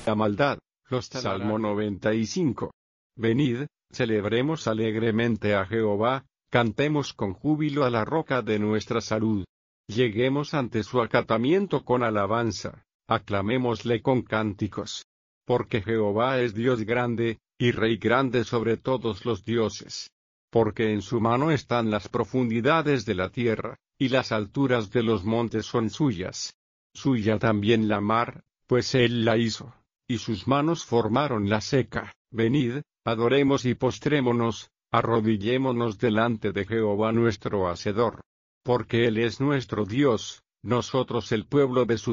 la maldad. Salmo 95. Venid, celebremos alegremente a Jehová, cantemos con júbilo a la roca de nuestra salud. Lleguemos ante su acatamiento con alabanza, aclamémosle con cánticos. Porque Jehová es Dios grande, y Rey grande sobre todos los dioses. Porque en su mano están las profundidades de la tierra, y las alturas de los montes son suyas. Suya también la mar, pues él la hizo, y sus manos formaron la seca. Venid, adoremos y postrémonos, arrodillémonos delante de Jehová nuestro Hacedor. Porque él es nuestro Dios, nosotros el pueblo de su